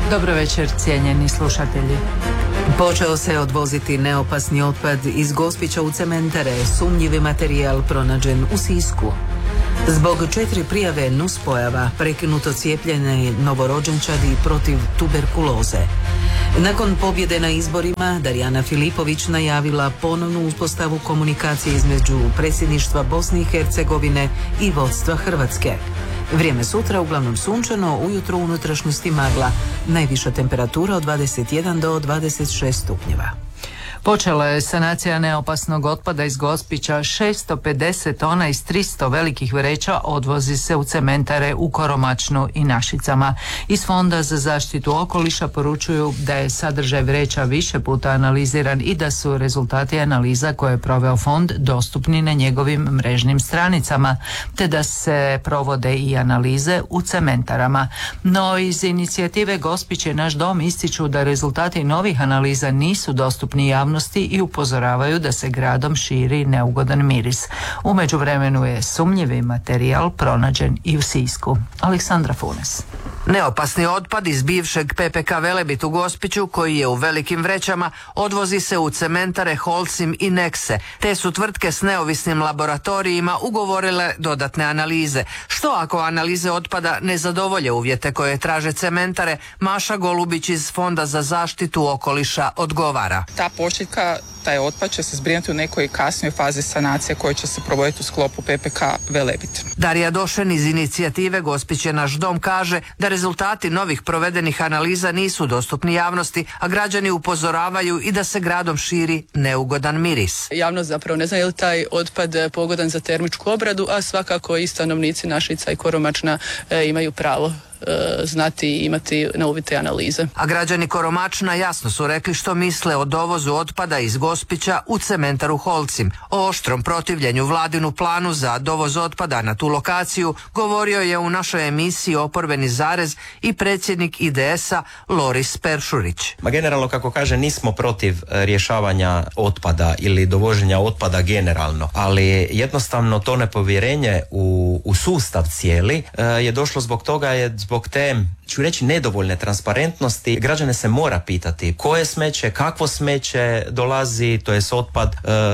Dobro večer, cijenjeni slušatelji. Počeo se odvoziti neopasni otpad iz Gospića u cementare, sumnjivi materijal pronađen u Sisku. Zbog 4 prijave nuspojava prekinuto cijepljenje novorođenčadi protiv tuberkuloze. Nakon pobjede na izborima, Darijana Filipović najavila ponovnu uspostavu komunikacije između predsjedništva Bosne i Hercegovine i vodstva Hrvatske. Vrijeme sutra uglavnom sunčano, ujutro u unutrašnjosti magla. Najviša temperatura od 21 do 26 stupnjeva. Počela je sanacija neopasnog otpada iz Gospića. 650 tona iz 300 velikih vreća odvozi se u cementare u Koromačnu i Našicama. Iz Fonda za zaštitu okoliša poručuju da je sadržaj vreća više puta analiziran i da su rezultati analiza koje je proveo fond dostupni na njegovim mrežnim stranicama, te da se provode i analize u cementarama. No iz inicijative Gospić je naš dom ističu da rezultati novih analiza nisu dostupni javnosti i upozoravaju da se gradom širi neugodan miris. U međuvremenu je sumnjivi materijal pronađen i u Sisku. Aleksandra Funes. Neopasni otpad iz bivšeg PPK Velebit u Gospiću, koji je u velikim vrećama, odvozi se u cementare Holcim i Nekse. Te su tvrtke s neovisnim laboratorijima ugovorile dodatne analize. Što ako analize otpada ne zadovolje uvjete koje traže cementare? Maša Golubić iz Fonda za zaštitu okoliša odgovara. Ta pošiljka, taj otpad će se zbrinuti u nekoj kasnijoj fazi sanacije koja će se provoditi u sklopu PPK Velebit. Darija Došen iz inicijative Gospić je naš dom kaže da rezultati novih provedenih analiza nisu dostupni javnosti, a građani upozoravaju i da se gradom širi neugodan miris. Javnost zapravo ne zna je li taj otpad pogodan za termičku obradu, a svakako i stanovnici Našica i Koromačna imaju pravo znati i imati na uvid te analize. A građani Koromačna jasno su rekli što misle o dovozu otpada iz Gospića u cementaru Holcim. O oštrom protivljenju vladinu planu za dovoz otpada na tu lokaciju govorio je u našoj emisiji Oporbeni zarez i predsjednik IDS-a Loris Peršurić. Generalno, kako kaže, nismo protiv rješavanja otpada ili dovoženja otpada generalno, ali jednostavno to nepovjerenje u sustav cijeli je došlo zbog toga, zbog te, ću reći, nedovoljne transparentnosti. Građane se mora pitati koje smeće, kakvo smeće dolazi, to jest otpad,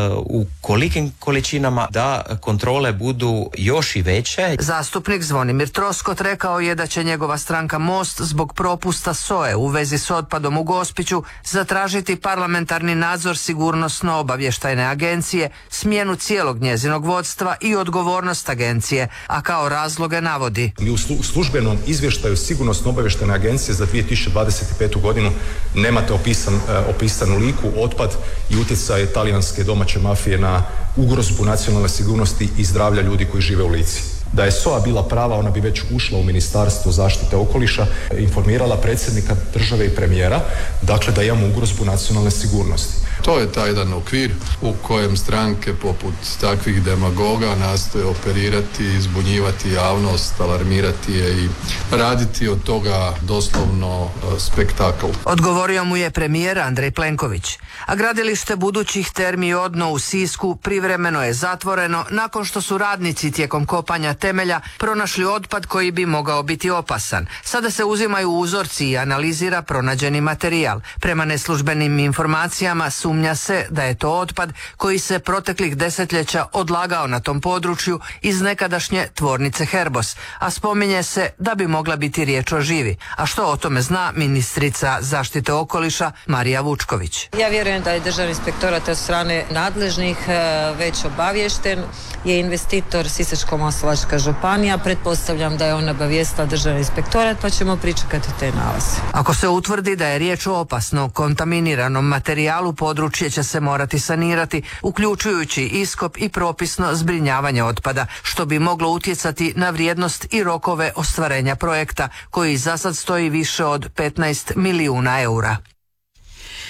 u kolikim količinama, da kontrole budu još i veće. Zastupnik Zvonimir Troskot rekao je da će njegova stranka Most zbog propusta SOE u vezi s otpadom u Gospiću zatražiti parlamentarni nadzor Sigurnosno-obavještajne agencije, smjenu cijelog njezinog vodstva i odgovornost agencije, a kao razloge navodi: Mi u službenom izvještaju Sigurnosno-obavještajne agencije za 2025. godinu nemate opisanu liku, otpad i utjecaj talijanske domaće mafije na ugrozbu nacionalne sigurnosti i zdravlja ljudi koji žive u Lici. Da je SOA bila prava, ona bi već ušla u Ministarstvo zaštite okoliša, informirala predsjednika države i premijera, dakle da imamo ugrozbu nacionalne sigurnosti. To je taj jedan okvir u kojem stranke poput takvih demagoga nastoje operirati, zbunjivati javnost, alarmirati je i raditi od toga doslovno spektakl. Odgovorio mu je premijer Andrej Plenković. A gradilište budućih termi Odno u Sisku privremeno je zatvoreno nakon što su radnici tijekom kopanja temelja pronašli otpad koji bi mogao biti opasan. Sada se uzimaju uzorci i analizira pronađeni materijal. Prema neslužbenim informacijama sumnja se da je to otpad koji se proteklih desetljeća odlagao na tom području iz nekadašnje tvornice Herbos, a spominje se da bi mogla biti riječ o živi. A što o tome zna ministrica zaštite okoliša Marija Vučković? Ja vjerujem da je Državni inspektorat od strane nadležnih već obaviješten, je investitor Sisačko-moslavačka županija, pretpostavljam da je on obavijestila Državni inspektorat, pa ćemo pričekati te nalaze. Ako se utvrdi da je riječ o opasno kontaminiranom materijalu, područje će se morati sanirati, uključujući iskop i propisno zbrinjavanje otpada, što bi moglo utjecati na vrijednost i rokove ostvarenja projekta, koji za sad stoji više od 15 milijuna eura.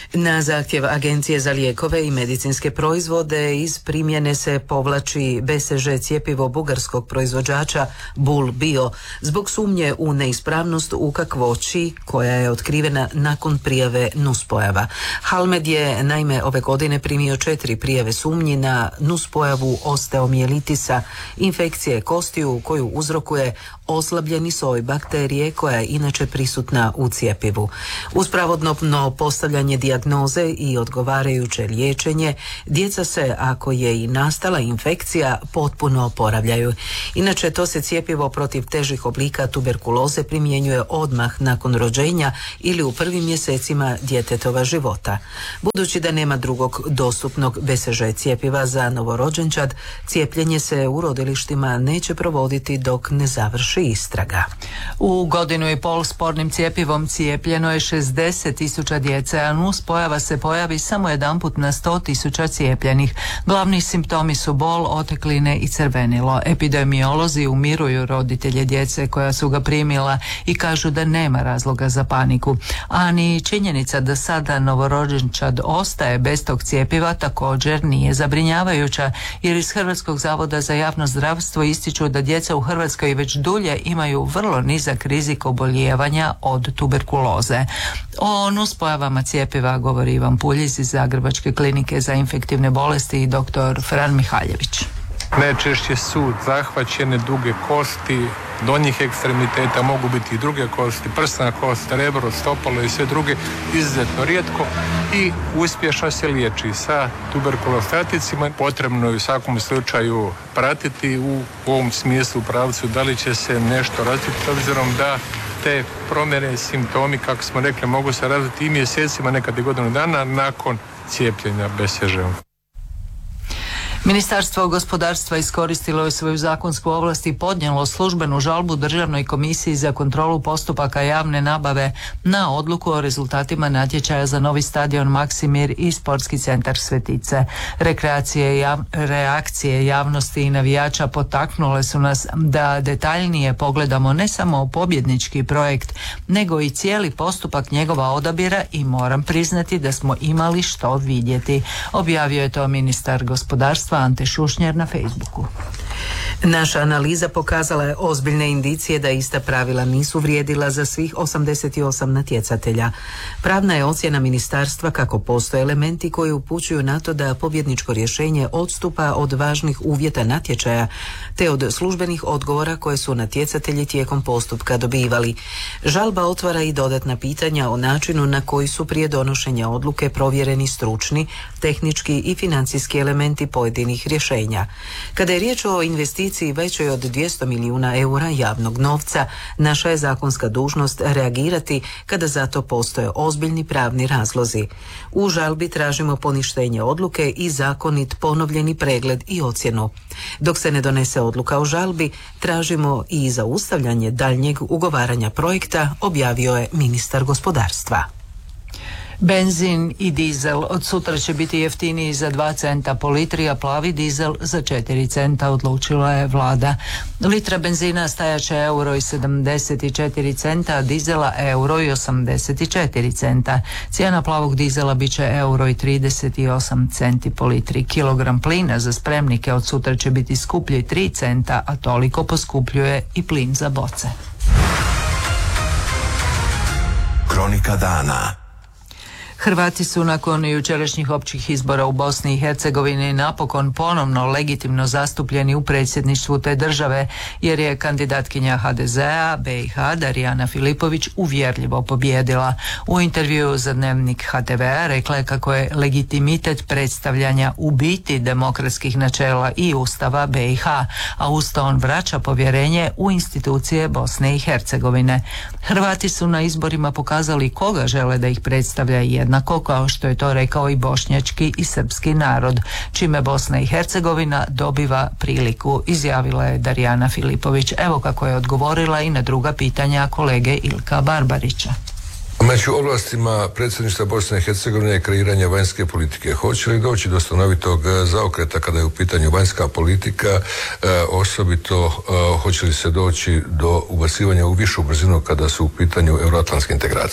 Na zahtjev Agencije za lijekove i medicinske proizvode iz primjene se povlači BCG cjepivo bugarskog proizvođača Bull Bio zbog sumnje u neispravnost u kakvoći koja je otkrivena nakon prijave nuspojava. Halmed je naime ove godine primio 4 prijave sumnji na nuspojavu osteomijelitisa, infekcije kostiju koju uzrokuje oslabljeni soj bakterije koja je inače prisutna u cjepivu. Uz pravodobno postavljanje dijagnoze i odgovarajuće liječenje, djeca se, ako je i nastala infekcija, potpuno oporavljaju. Inače, to se cjepivo protiv težih oblika tuberkuloze primjenjuje odmah nakon rođenja ili u prvim mjesecima djetetova života. Budući da nema drugog dostupnog BCG cjepiva za novorođenčad, cijepljenje se u rodilištima neće provoditi dok ne završi istraga. U godinu i pol spornim cjepivom cijepljeno je 60.000 djece, a nuspojava se pojavi samo jedanput na 100.000 cijepljenih. Glavni simptomi su bol, otekline i crvenilo. Epidemiolozi umiruju roditelje djece koja su ga primila i kažu da nema razloga za paniku. A ni činjenica da sada novorođenčad ostaje bez tog cjepiva također nije zabrinjavajuća, jer iz Hrvatskog zavoda za javno zdravstvo ističu da djeca u Hrvatskoj već dulje imaju vrlo nizak rizik obolijevanja od tuberkuloze. O nuspojavama cjepiva govori Ivan Puljiz iz Zagrebačke klinike za infektivne bolesti i dr. Fran Mihaljević. Najčešće su zahvaćene duge kosti, donjih ekstremiteta, mogu biti i druge kosti, prsna kost, rebro, stopalo i sve druge, izuzetno rijetko i uspješno se liječi sa tuberkulostaticima. Potrebno je u svakom slučaju pratiti u ovom smislu pravcu da li će se nešto razviti, s obzirom da te promjene, simptomi, kako smo rekli, mogu se razviti i mjesecima, nekad i godinu dana nakon cijepljenja BCG-om. Ministarstvo gospodarstva iskoristilo je svoju zakonsku ovlast i podnijelo službenu žalbu Državnoj komisiji za kontrolu postupaka javne nabave na odluku o rezultatima natječaja za novi stadion Maksimir i sportski centar Svetice. Reakcije javnosti i navijača potaknule su nas da detaljnije pogledamo ne samo pobjednički projekt, nego i cijeli postupak njegova odabira i moram priznati da smo imali što vidjeti. Objavio je to ministar gospodarstva Ante Šušnjar na Facebooku. Naša analiza pokazala je ozbiljne indicije da ista pravila nisu vrijedila za svih 88 natjecatelja. Pravna je ocjena ministarstva kako postoje elementi koji upućuju na to da pobjedničko rješenje odstupa od važnih uvjeta natječaja te od službenih odgovora koje su natjecatelji tijekom postupka dobivali. Žalba otvara i dodatna pitanja o načinu na koji su prije donošenja odluke provjereni stručni, tehnički i financijski elementi pojedinih rješenja. Kada je riječ o investiciji većoj od 200 milijuna eura javnog novca, naša je zakonska dužnost reagirati kada za to postoje ozbiljni pravni razlozi. U žalbi tražimo poništenje odluke i zakonit ponovljeni pregled i ocjenu. Dok se ne donese odluka o žalbi, tražimo i zaustavljanje daljnjeg ugovaranja projekta, objavio je ministar gospodarstva. Benzin i dizel od sutra će biti jeftiniji za 2 centa po litri, a plavi dizel za 4 centa, odlučila je vlada. Litra benzina stajaće €74, a dizela €84 centa. Cijena plavog dizela bit će €38 po litri. Kilogram plina za spremnike od sutra će biti skuplji 3 centa, a toliko poskupljuje i plin za boce. Kronika dana. Hrvati su nakon jučerašnjih općih izbora u Bosni i Hercegovini napokon ponovno legitimno zastupljeni u predsjedništvu te države, jer je kandidatkinja HDZ-a BiH Darijana Filipović uvjerljivo pobijedila. U intervjuu za dnevnik HTV-a rekla je kako je legitimitet predstavljanja u biti demokratskih načela i Ustava BiH, a uz to on vraća povjerenje u institucije Bosne i Hercegovine. Hrvati su na izborima pokazali koga žele da ih predstavlja jednako kao što je to rekao i bošnjački i srpski narod, čime Bosna i Hercegovina dobiva priliku, izjavila je Darijana Filipović. Evo kako je odgovorila i na druga pitanja kolege Ilka Barbarića. Među ovlastima predsjedništva Bosne i Hercegovine je kreiranje vanjske politike. Hoće li doći do stanovitog zaokreta kada je u pitanju vanjska politika, osobito hoće li se doći do ubacivanja u višu brzinu kada su u pitanju euroatlantske integracije?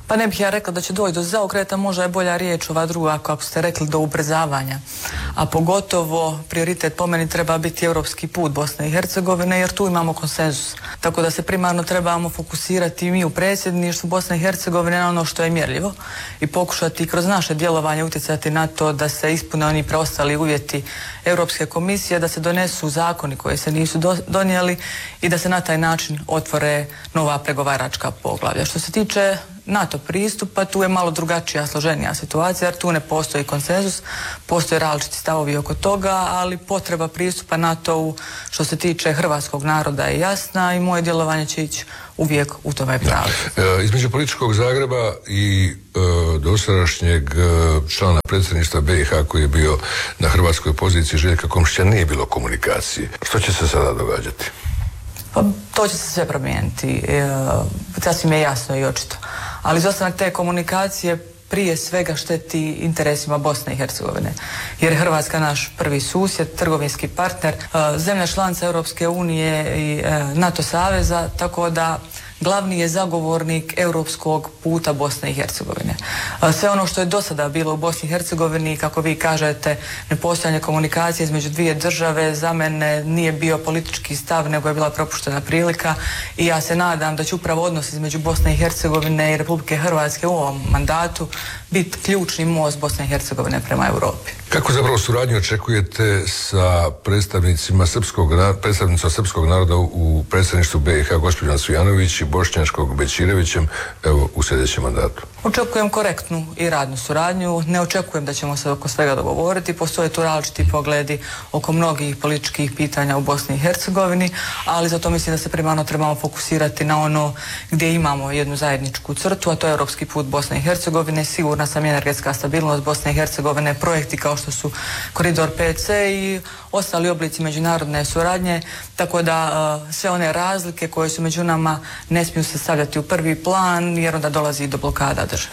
Pa ne bih ja rekla da će doći do zaokreta, možda je bolja riječ ova druga, kako ste rekli, do ubrzavanja. A pogotovo prioritet po meni treba biti europski put Bosne i Hercegovine, jer tu imamo konsenzus. Tako da se primarno trebamo fokusirati mi u predsjedništvu Bosne i Hercegovine na ono što je mjerljivo i pokušati kroz naše djelovanje utjecati na to da se ispune oni preostali uvjeti Europske komisije, da se donesu zakoni koji se nisu donijeli i da se na taj način otvore nova pregovaračka poglavlja. Što se tiče NATO pristupa, tu je malo drugačija, složenija situacija, jer tu ne postoji konsenzus, postoje različiti stavovi oko toga, ali potreba pristupa NATO-u što se tiče hrvatskog naroda je jasna i moje djelovanje će ići uvijek u tome pravcu. Između političkog Zagreba i dosadašnjeg člana predsjedništva BiH koji je bio na hrvatskoj poziciji Željka Komšića nije bilo komunikacije. Što će se sada događati? Pa to će se sve promijeniti, sasvim je jasno i očito. Ali izostanak te komunikacije prije svega šteti interesima Bosne i Hercegovine. Jer je Hrvatska naš prvi susjed, trgovinski partner, zemlja članica Europske unije i NATO saveza, tako da glavni je zagovornik europskog puta Bosne i Hercegovine. Sve ono što je do sada bilo u Bosni i Hercegovini, kako vi kažete, nepostojanje komunikacije između dvije države, za mene nije bio politički stav, nego je bila propuštena prilika i ja se nadam da će upravo odnos između Bosne i Hercegovine i Republike Hrvatske u ovom mandatu biti ključni most Bosne i Hercegovine prema Europi. Kako zapravo suradnju očekujete sa predstavnicima srpskog naroda u predsjedništvu BiH, gospođom Svijanović i bošnjačkog Bećirevićem, evo, u sljedećem mandatu? Očekujem korektnu i radnu suradnju, ne očekujem da ćemo se oko svega dogovoriti, postoje tu različiti pogledi oko mnogih političkih pitanja u Bosni i Hercegovini, ali zato mislim da se primarno trebamo fokusirati na ono gdje imamo jednu zajedničku crtu, a to je europski put Bosne i Hercegovine, sigurna sam energetska stabilnost Bosne i Hercegovine, projekti kao što su Koridor 5C i ostali oblici međunarodne suradnje, tako da sve one razlike koje su među nama ne smiju se stavljati u prvi plan jer onda dolazi do blokada države.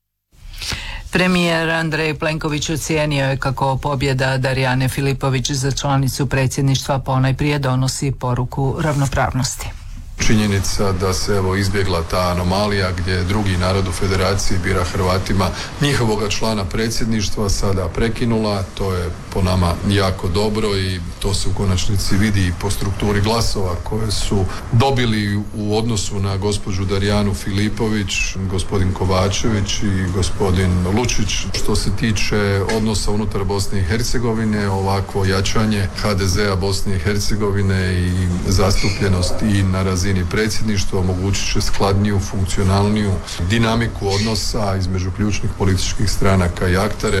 Premijer Andrej Plenković ocijenio je kako pobjeda Darijane Filipović za članicu predsjedništva ponajprije donosi poruku ravnopravnosti. Činjenica da se izbjegla ta anomalija gdje drugi narod u federaciji bira Hrvatima njihovoga člana predsjedništva sada prekinula, to je po nama jako dobro i to se u konačnici vidi i po strukturi glasova koje su dobili u odnosu na gospođu Darijanu Filipović, gospodin Kovačević i gospodin Lučić. Što se tiče odnosa unutar Bosne i Hercegovine, ovakvo jačanje HDZ-a Bosne i Hercegovine i zastupljenost i na razini predsjedništva omogućit će skladniju, funkcionalniju dinamiku odnosa između ključnih političkih stranaka i aktera.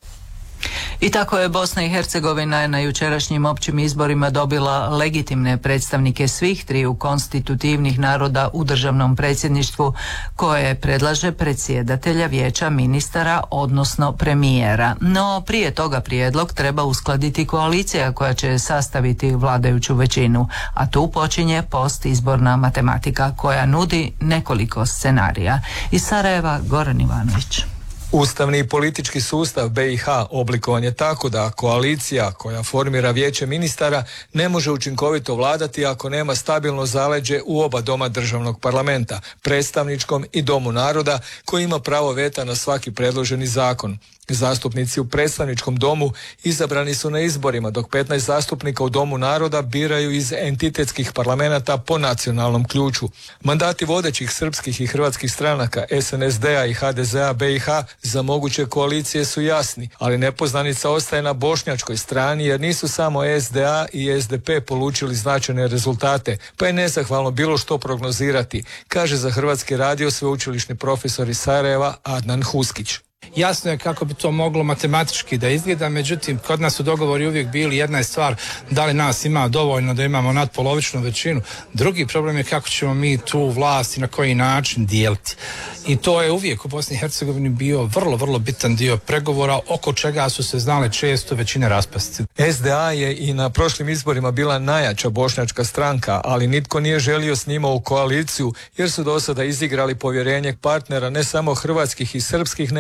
I tako je Bosna i Hercegovina na jučerašnjim općim izborima dobila legitimne predstavnike svih triju konstitutivnih naroda u državnom predsjedništvu koje predlaže predsjedatelja Vijeća ministara, odnosno premijera. No prije toga prijedlog treba uskladiti koalicija koja će sastaviti vladajuću većinu, a tu počinje postizborna matematika koja nudi nekoliko scenarija. Iz Sarajeva, Goran Ivanović. Ustavni i politički sustav BiH oblikovan je tako da koalicija koja formira Vijeće ministara ne može učinkovito vladati ako nema stabilno zaleđe u oba doma državnog parlamenta, predstavničkom i domu naroda, koji ima pravo veta na svaki predloženi zakon. Zastupnici u predstavničkom domu izabrani su na izborima, dok 15 zastupnika u domu naroda biraju iz entitetskih parlamenata po nacionalnom ključu. Mandati vodećih srpskih i hrvatskih stranaka SNSD-a i HDZ-a BiH za moguće koalicije su jasni, ali nepoznanica ostaje na bošnjačkoj strani jer nisu samo SDA i SDP polučili značajne rezultate, pa je nezahvalno bilo što prognozirati, kaže za Hrvatski radio sveučilišni profesor iz Sarajeva Adnan Huskić. Jasno je kako bi to moglo matematički da izgleda, međutim kod nas su dogovori uvijek bili, jedna je stvar da li nas ima dovoljno da imamo nadpolovičnu većinu, drugi problem je kako ćemo mi tu vlast i na koji način dijeliti. I to je uvijek u Bosni i Hercegovini bio vrlo, vrlo bitan dio pregovora oko čega su se znale često većine raspasti. SDA je i na prošlim izborima bila najjača bošnjačka stranka, ali nitko nije želio s njima u koaliciju jer su do sada izigrali povjerenje partnera ne samo hrvatskih i srpskih nego i bošnjačkih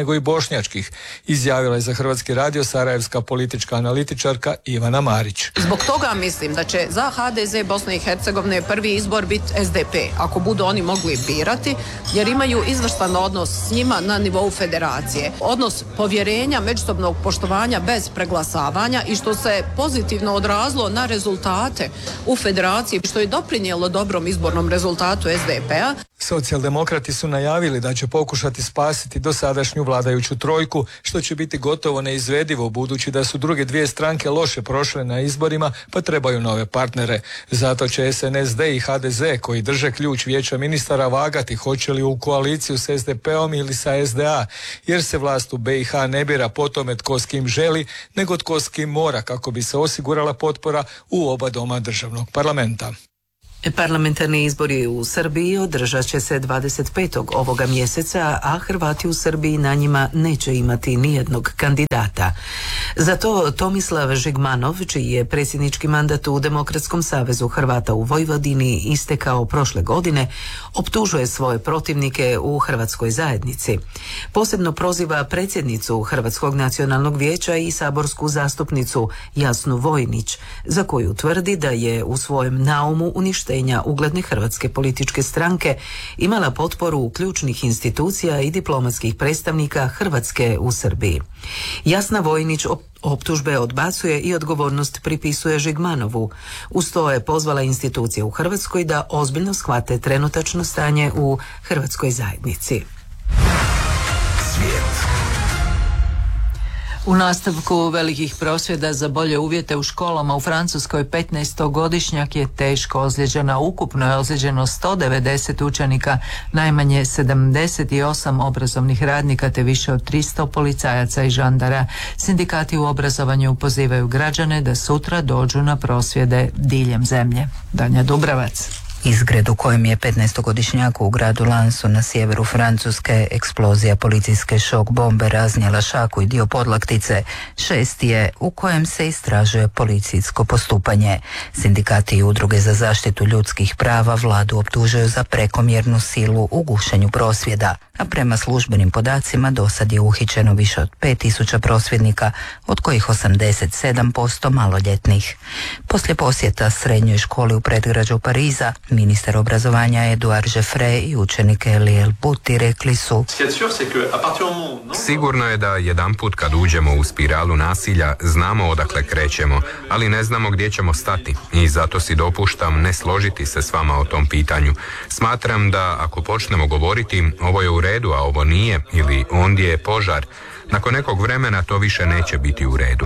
bošnjačkih, izjavila je za Hrvatski radio sarajevska politička analitičarka Ivana Marić. Zbog toga mislim da će za HDZ Bosne i Hercegovine prvi izbor biti SDP, ako budu oni mogli birati, jer imaju izvrstan odnos s njima na nivou federacije. Odnos povjerenja, međusobnog poštovanja bez preglasavanja i što se pozitivno odrazilo na rezultate u federaciji, što je doprinijelo dobrom izbornom rezultatu SDP-a. Socijaldemokrati su najavili da će pokušati spasiti dosadašnju vladajuću trojku, što će biti gotovo neizvedivo budući da su druge dvije stranke loše prošle na izborima pa trebaju nove partnere. Zato će SNSD i HDZ koji drže ključ vijeća ministara vagati hoće li u koaliciju s SDP-om ili sa SDA, jer se vlast u BiH ne bira po tome tko s kim želi, nego tko s kim mora kako bi se osigurala potpora u oba doma državnog parlamenta. Parlamentarni izbori u Srbiji održat će se 25. ovoga mjeseca, a Hrvati u Srbiji na njima neće imati nijednog kandidata. Zato Tomislav Žigmanov, čiji je predsjednički mandat u Demokratskom savezu Hrvata u Vojvodini istekao prošle godine, optužuje svoje protivnike u hrvatskoj zajednici. Posebno proziva predsjednicu Hrvatskog nacionalnog vijeća i saborsku zastupnicu Jasnu Vojnić, za koju tvrdi da je u svojem naumu uništenja ugledne hrvatske političke stranke imala potporu ključnih institucija i diplomatskih predstavnika Hrvatske u Srbiji. Jasna Vojnić optužbe odbacuje i odgovornost pripisuje Žigmanovu. Uz to je pozvala institucije u Hrvatskoj da ozbiljno shvate trenutačno stanje u hrvatskoj zajednici. Svijet. U nastavku velikih prosvjeda za bolje uvjete u školama u Francuskoj 15-godišnjak je teško ozlijeđena. Ukupno je ozlijeđeno 190 učenika, najmanje 78 obrazovnih radnika te više od 300 policajaca i žandara. Sindikati u obrazovanju pozivaju građane da sutra dođu na prosvjede diljem zemlje. Danja Dubravac. Izgred u kojem je 15-godišnjaku u gradu Lansu na sjeveru Francuske eksplozija policijske šok bombe raznijela šaku i dio podlaktice. 6 je u kojem se istražuje policijsko postupanje. Sindikati i udruge za zaštitu ljudskih prava vladu optužuju za prekomjernu silu u gušenju prosvjeda, a prema službenim podacima dosad je uhićeno više od 5000 prosvjednika, od kojih 87% maloljetnih. Poslije posjeta srednjoj školi u predgrađu Pariza, ministar obrazovanja Eduard Jeffrey i učenik Eliel Buti rekli su: Sigurno je da jedanput kad uđemo u spiralu nasilja znamo odakle krećemo, ali ne znamo gdje ćemo stati i zato si dopuštam ne složiti se s vama o tom pitanju. Smatram da ako počnemo govoriti ovo je u redu, a ovo nije, ili ondje je požar, nakon nekog vremena to više neće biti u redu.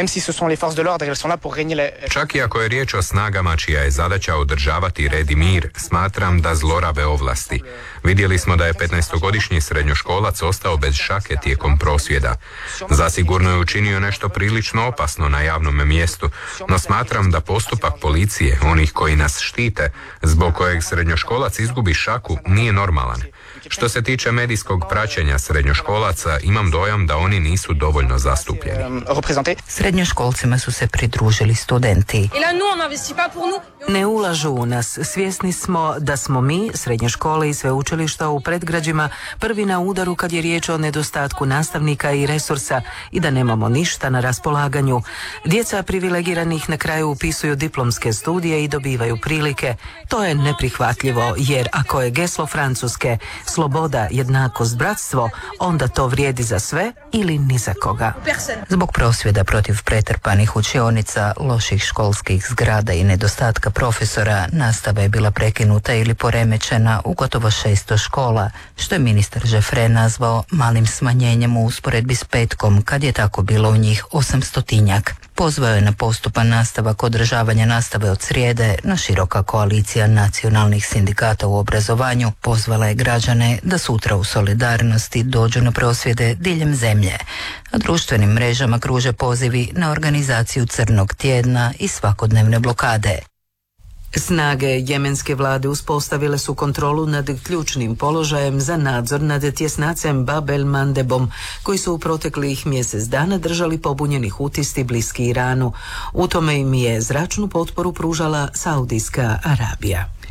Čak i ako je riječ o snagama čija je zadaća održavati red i mir, smatram da zlorabe ovlasti. Vidjeli smo da je 15-godišnji srednjoškolac ostao bez šake tijekom prosvjeda. Zasigurno je učinio nešto prilično opasno na javnom mjestu, no smatram da postupak policije, onih koji nas štite, zbog kojeg srednjoškolac izgubi šaku, nije normalan. Što se tiče medijskog praćenja srednjoškolaca, imam dojam da oni nisu dovoljno zastupljeni. Srednjoškolcima su se pridružili studenti. Ne ulažu u nas. Svjesni smo da smo mi, srednje škole i sveučilišta u predgrađima, prvi na udaru kad je riječ o nedostatku nastavnika i resursa i da nemamo ništa na raspolaganju. Djeca privilegiranih na kraju upisuju diplomske studije i dobivaju prilike. To je neprihvatljivo, jer ako je geslo Francuske sloboda, jednakost, bratstvo, onda to vrijedi za sve ili ni za koga. Zbog prosvjeda protiv pretrpanih učionica, loših školskih zgrada i nedostatka profesora, nastava je bila prekinuta ili poremećena u gotovo 600 škola, što je ministar Jeffrey nazvao malim smanjenjem u usporedbi s petkom, kad je tako bilo u njih 800-tinjak. Pozvao je na postupan nastavak održavanja nastave od srijede, no široka koalicija nacionalnih sindikata u obrazovanju pozvala je građane da sutra u solidarnosti dođu na prosvjede diljem zemlje. Na društvenim mrežama kruže pozivi na organizaciju Crnog tjedna i svakodnevne blokade. Snage jemenske vlade uspostavile su kontrolu nad ključnim položajem za nadzor nad tjesnacem Bab el Mandebom, koji su u proteklih mjesec dana držali pobunjeni hutisti bliski Iranu. U tome im je zračnu potporu pružala Saudijska Arabija.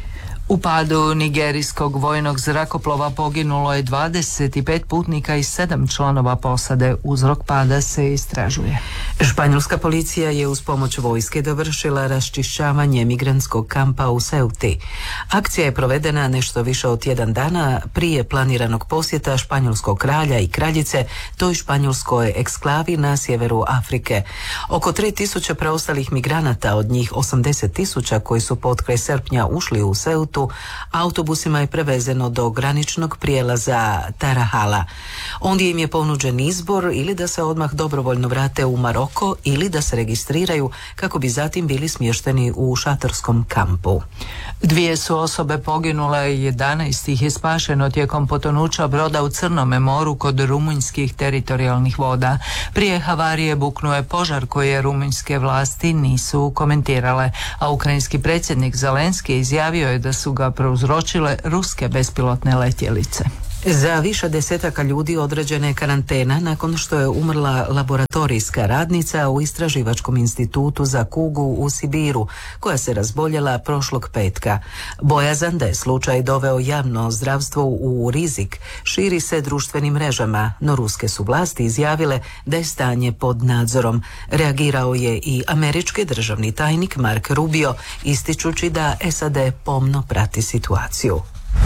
U padu nigerijskog vojnog zrakoplova poginulo je 25 putnika i 7 članova posade. Uzrok pada se istražuje. Španjolska policija je uz pomoć vojske dovršila raščišćavanje migrantskog kampa u Ceuti. Akcija je provedena nešto više od tjedan dana prije planiranog posjeta španjolskog kralja i kraljice toj španjolskoj eksklavi na sjeveru Afrike. Oko 3000 preostalih migranata, od njih 80.000 koji su potkraj srpnja ušli u Ceutu, autobusima je prevezeno do graničnog prijelaza Tarahala. Ondje im je ponuđen izbor ili da se odmah dobrovoljno vrate u Maroko ili da se registriraju kako bi zatim bili smješteni u šatorskom kampu. 2 su osobe poginule, 11 ih je spašeno tijekom potonuća broda u Crnome moru kod rumunjskih teritorijalnih voda. Prije havarije buknuo je požar koje rumunjske vlasti nisu komentirale, a ukrajinski predsjednik Zelenski izjavio je da su ga prouzročile ruske bespilotne letjelice. Za više desetaka ljudi određena je karantena nakon što je umrla laboratorijska radnica u Istraživačkom institutu za kugu u Sibiru, koja se razboljela prošlog petka. Bojazan da je slučaj doveo javno zdravstvo u rizik širi se društvenim mrežama, no ruske su vlasti izjavile da je stanje pod nadzorom. Reagirao je i američki državni tajnik Mark Rubio, ističući da SAD pomno prati situaciju.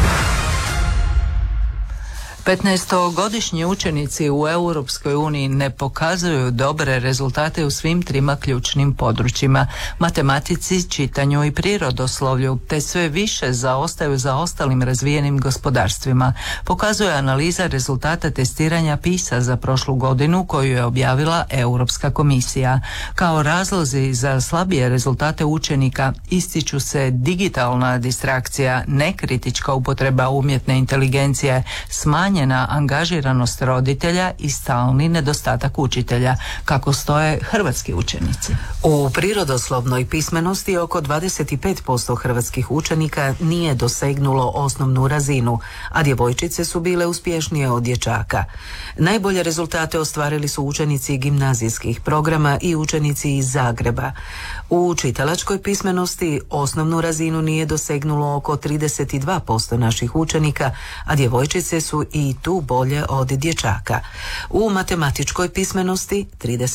15-godišnji učenici u Europskoj uniji ne pokazuju dobre rezultate u svim 3 ključnim područjima: matematici, čitanju i prirodoslovlju, te sve više zaostaju za ostalim razvijenim gospodarstvima, pokazuje analiza rezultata testiranja PISA za prošlu godinu koju je objavila Europska komisija. Kao razlozi za slabije rezultate učenika ističu se digitalna distrakcija, nekritička upotreba umjetne inteligencije, smanjena angažiranost roditelja i stalni nedostatak učitelja, kako stoje hrvatski učenici. U prirodoslovnoj pismenosti oko 25% hrvatskih učenika nije dosegnulo osnovnu razinu, a djevojčice su bile uspješnije od dječaka. Najbolje rezultate ostvarili su učenici gimnazijskih programa i učenici iz Zagreba. U čitalačkoj pismenosti osnovnu razinu nije dosegnulo oko 32% naših učenika, a djevojčice su i tu bolje od dječaka. U matematičkoj pismenosti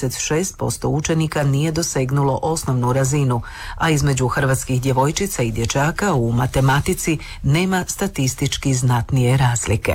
36% učenika nije dosegnulo osnovnu razinu, a između hrvatskih djevojčica i dječaka u matematici nema statistički znatnije razlike.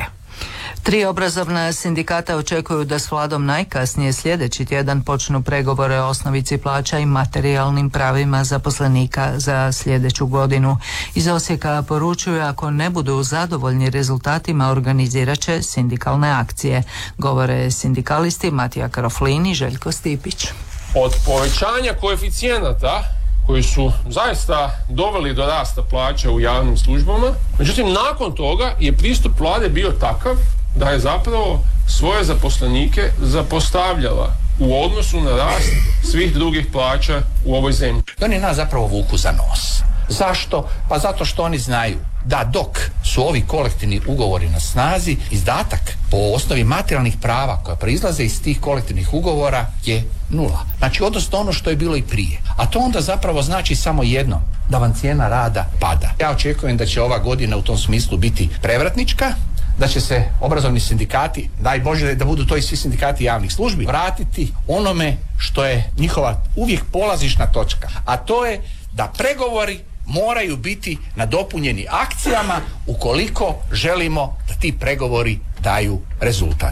3 obrazovna sindikata očekuju da s vladom najkasnije sljedeći tjedan počnu pregovore o osnovici plaća i materijalnim pravima zaposlenika za sljedeću godinu. Iz Osijeka poručuju ako ne budu zadovoljni rezultatima organizirat će sindikalne akcije. Govore sindikalisti Matija Karoflin i Željko Stipić. Od povećanja koeficijenata koji su zaista doveli do rasta plaća u javnim službama. Međutim, nakon toga je pristup vlade bio takav da je zapravo svoje zaposlenike zapostavljala u odnosu na rast svih drugih plaća u ovoj zemlji. Oni nas zapravo vuku za nos. Zašto? Pa zato što oni znaju da dok su ovi kolektivni ugovori na snazi, izdatak po osnovi materijalnih prava koja proizlaze iz tih kolektivnih ugovora je 0. Znači, odnosno ono što je bilo i prije. A to onda zapravo znači samo jedno, da vam cijena rada pada. Ja očekujem da će ova godina u tom smislu biti prevratnička, da će se obrazovni sindikati, daj Bože da budu to i svi sindikati javnih službi, vratiti onome što je njihova uvijek polazišna točka. A to je da pregovori moraju biti nadopunjeni akcijama ukoliko želimo da ti pregovori daju rezultat.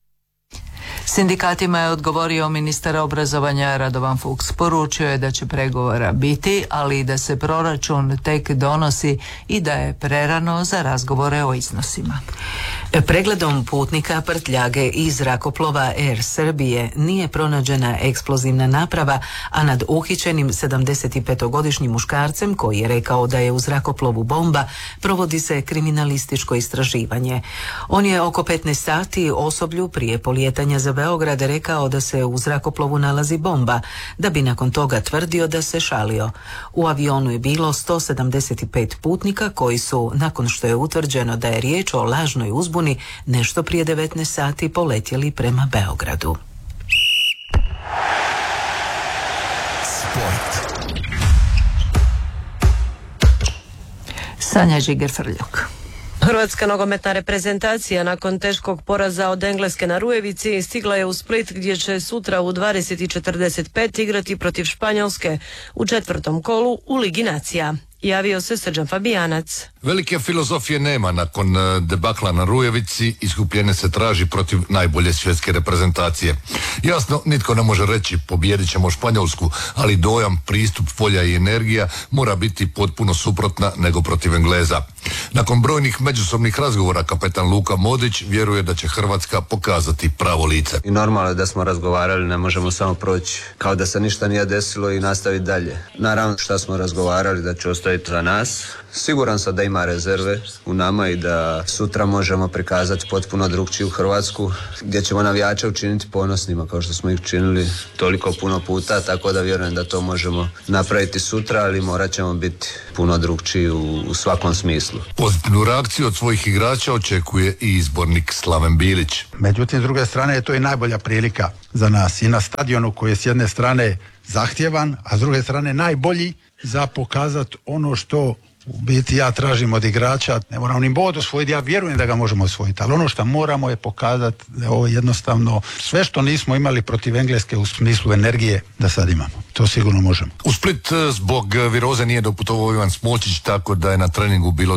Sindikatima je odgovorio ministar obrazovanja Radovan Fuchs. Poručio je da će pregovora biti, ali da se proračun tek donosi i da je prerano za razgovore o iznosima. Pregledom putnika, prtljage i zrakoplova Air Srbije nije pronađena eksplozivna naprava, a nad uhićenim 75-godišnjim muškarcem koji je rekao da je u zrakoplovu bomba provodi se kriminalističko istraživanje. On je oko 15 sati osoblju prije polijetanja za Beograd rekao da se u zrakoplovu nalazi bomba, da bi nakon toga tvrdio da se šalio. U avionu je bilo 175 putnika koji su, nakon što je utvrđeno da je riječ o lažnoj uzbuni, nešto prije 19 sati poletjeli prema Beogradu. Sanja Žiger-Frljuk. Hrvatska nogometna reprezentacija nakon teškog poraza od Engleske na Rujevici stigla je u Split gdje će sutra u 20:45 igrati protiv Španjolske u 4. kolu u Ligi nacija. Javio se Srđan Fabijanac. Velike filozofije nema nakon debakla na Rujevici, iskupljenje se traži protiv najbolje svjetske reprezentacije. Jasno, nitko ne može reći pobijedit ćemo Španjolsku, ali dojam, pristup, polja i energija mora biti potpuno suprotna nego protiv Engleza. Nakon brojnih međusobnih razgovora kapetan Luka Modrić vjeruje da će Hrvatska pokazati pravo lice. I normalno je da smo razgovarali, ne možemo samo proći kao da se ništa nije desilo i nastaviti dalje. Naravno što smo razgovarali da će ostaviti za nas. Siguran sam da ima rezerve u nama i da sutra možemo prikazati potpuno drugčiju Hrvatsku gdje ćemo navijače učiniti ponosnima kao što smo ih činili toliko puno puta, tako da vjerujem da to možemo napraviti sutra, ali morat ćemo biti puno drugčiji u svakom smislu. Pozitivnu reakciju od svojih igrača očekuje i izbornik Slaven Bilić. Međutim, s druge strane je to i najbolja prilika za nas i na stadionu koji je s jedne strane zahtjevan, a s druge strane najbolji za pokazati ono što u biti ja tražim od igrača. Ne moramo ni bod osvojiti, ja vjerujem da ga možemo osvojiti, ali ono što moramo je pokazati da je ovo jednostavno sve što nismo imali protiv Engleske u smislu energije da sad imamo. To sigurno možemo. U Split zbog viroze nije doputovao Ivan Smolčić, tako da je na treningu bilo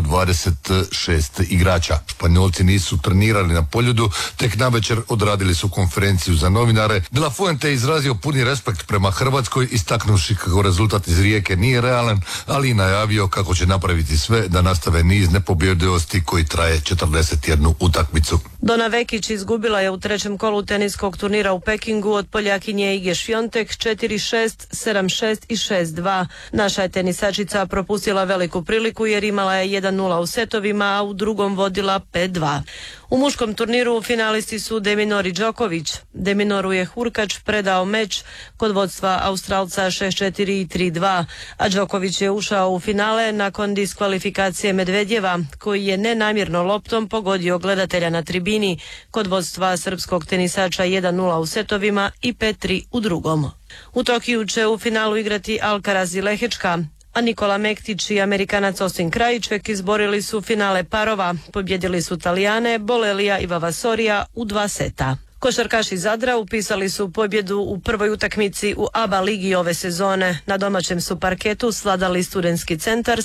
26 igrača. Španjolci nisu trenirali na Poljudu, tek navečer odradili su konferenciju za novinare. De la Fuente je izrazio puni respekt prema Hrvatskoj, istaknuši kako rezultat iz Rijeke nije realan, ali i najavio kako će napraviti sve da nastave niz nepobjedivosti koji traje 41 utakmicu. Dona Vekić izgubila je u 3. kolu teniskog turnira u Pekingu od Poljakinje Ige Šviontek 4-6, 7-6 i 6-2. Naša je tenisačica propustila veliku priliku jer imala je 1-0 u setovima, a u drugom vodila 5-2. U muškom turniru finalisti su Deminor i Đoković. Deminoru je Hurkač predao meč kod vodstva Australca 6-4 i 3-2, a Đoković je ušao u finale nakon diskvalifikacije Medvedjeva, koji je nenamjerno loptom pogodio gledatelja na tribini kod vodstva srpskog tenisača 1-0 u setovima i 5-3 u drugom. U Tokiju će u finalu igrati Alcaraz i Lehečka, a Nikola Mektić i Amerikanac Austin Krajiček izborili su finale parova. Pobjedili su Talijane Bolelija i Vavasorija u 2 seta. Košarkaši Zadra upisali su pobjedu u prvoj utakmici u ABA ligi ove sezone. Na domaćem su parketu svladali Studentski centar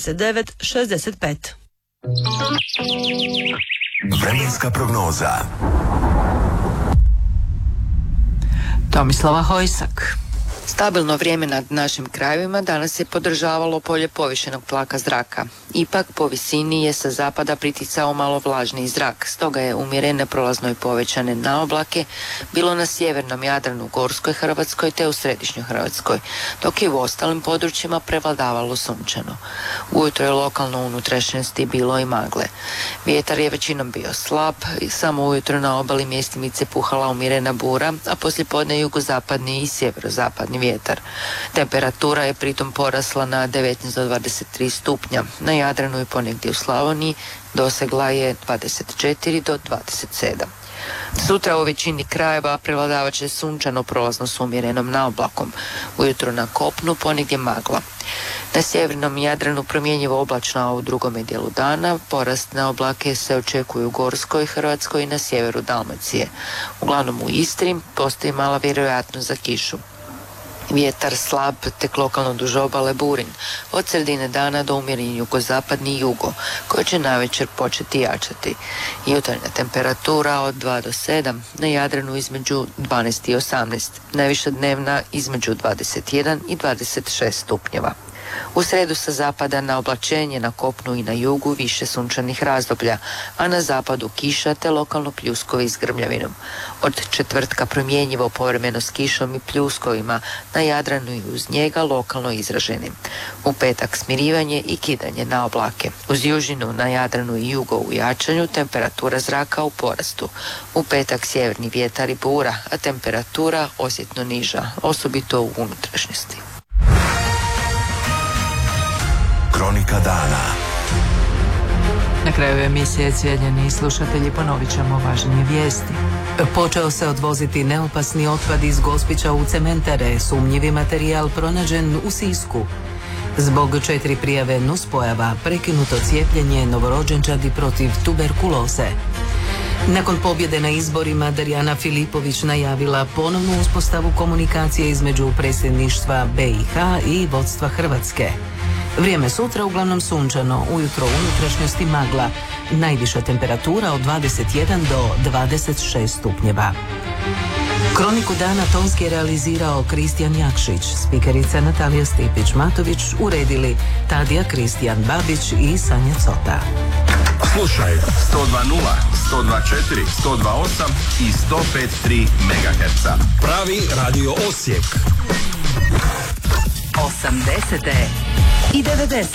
79-65. Vremenska prognoza. Tomislava Hojsak. Stabilno vrijeme nad našim krajevima danas je podržavalo polje povišenog tlaka zraka. Ipak po visini je sa zapada priticao malo vlažniji zrak, stoga je umjerene prolazno i povećane na oblake bilo na sjevernom Jadranu, Gorskoj Hrvatskoj te u središnjoj Hrvatskoj, dok je u ostalim područjima prevladavalo sunčano. Ujutro je lokalno u unutrašnjosti bilo i magle. Vjetar je većinom bio slab, samo ujutro na obali mjestimice puhala umjerena bura, a poslijepodne jugozapadni i sjeverozapadni vjetar. Temperatura je pritom porasla na 19 do 23 stupnja. Na Jadranu i ponegdje u Slavoniji dosegla je 24 do 27. Sutra u većini krajeva prevladavat će sunčano prolazno s umjerenom naoblakom. Ujutro na kopnu ponegdje magla. Na sjevernom Jadranu promjenjivo oblačno, a u drugome dijelu dana porast na oblake se očekuje u Gorskoj Hrvatskoj i na sjeveru Dalmacije. Uglavnom u Istri postoji mala vjerojatnost za kišu. Vjetar slab, tek lokalno duž obale burin. Od sredine dana do umjeren jugozapadni jugo, koji će navečer početi jačati. Jutarnja temperatura od 2 do 7, na Jadranu između 12 i 18, najviša dnevna između 21 i 26 stupnjeva. U sredu sa zapada na oblačenje, na kopnu i na jugu više sunčanih razdoblja, a na zapadu kiša te lokalno pljuskovi s grmljavinom. Od četvrtka promjenjivo povremeno s kišom i pljuskovima, na Jadranu i uz njega lokalno izraženim. U petak smirivanje i kidanje na oblake. Uz južinu na Jadranu i jugo u jačanju, temperatura zraka u porastu. U petak sjeverni vjetar i bura, a temperatura osjetno niža, osobito u unutrašnjosti. Kronika dana. Na kraju emisije, cijenjeni slušatelji, ponovit ćemo važnije vijesti. Počeo se odvoziti neopasni otpad iz Gospića u cementere, sumnjivi materijal pronađen u Sisku. Zbog 4 prijave nuspojava prekinuto cijepljenje novorođenčadi protiv tuberkuloze. Nakon pobjede na izborima, Darijana Filipović najavila ponovnu uspostavu komunikacije između predsjedništva BiH i vodstva Hrvatske. Vrijeme sutra uglavnom sunčano, ujutro u unutrašnjosti magla, najviša temperatura od 21 do 26 stupnjeva. Kroniku dana tonski je realizirao Kristijan Jakšić, spikerica Natalija Stipić-Matović, uredili Tadija Kristijan Babić i Sanja Cota. Slušaj 102.0, 102.4, 102.8 i 105.3 MHz. Pravi Radio Osijek. 80. i 90.